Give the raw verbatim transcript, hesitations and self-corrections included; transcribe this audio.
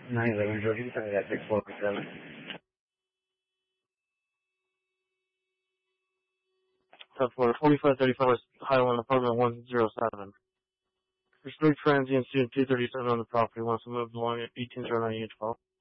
nine eleven Georgia, I got six four seven. South Florida, forty-five thirty-five West Highland, apartment one oh seven. There's three transients, student two thirty-seven on the property. Wants to move along at eighteen oh nine H twelve.